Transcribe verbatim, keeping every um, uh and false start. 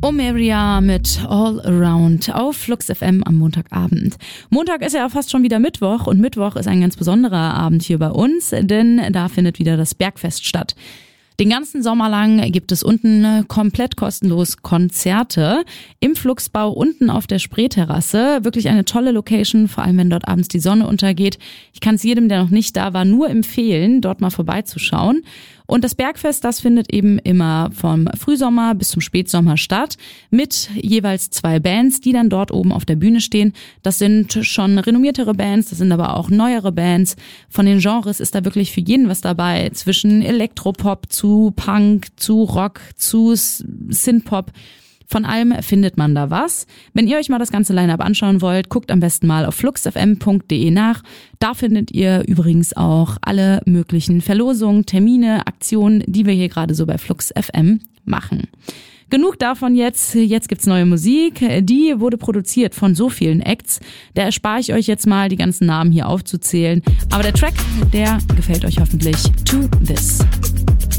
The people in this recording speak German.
Omeria mit All Around auf Flux F M am Montagabend. Montag ist ja fast schon wieder Mittwoch und Mittwoch ist ein ganz besonderer Abend hier bei uns, denn da findet wieder das Bergfest statt. Den ganzen Sommer lang gibt es unten komplett kostenlos Konzerte im Fluxbau unten auf der Spreeterrasse. Wirklich eine tolle Location, vor allem wenn dort abends die Sonne untergeht. Ich kann es jedem, der noch nicht da war, nur empfehlen, dort mal vorbeizuschauen. Und das Bergfest, das findet eben immer vom Frühsommer bis zum Spätsommer statt mit jeweils zwei Bands, die dann dort oben auf der Bühne stehen. Das sind schon renommiertere Bands, das sind aber auch neuere Bands. Von den Genres ist da wirklich für jeden was dabei, zwischen Elektropop zu Punk, zu Rock, zu Synthpop. Von allem findet man da was. Wenn ihr euch mal das ganze Line-Up anschauen wollt, guckt am besten mal auf flux f m punkt d e nach. Da findet ihr übrigens auch alle möglichen Verlosungen, Termine, Aktionen, die wir hier gerade so bei Flux F M machen. Genug davon jetzt. Jetzt gibt's neue Musik. Die wurde produziert von so vielen Acts. Da erspare ich euch jetzt mal, die ganzen Namen hier aufzuzählen. Aber der Track, der gefällt euch hoffentlich. To This.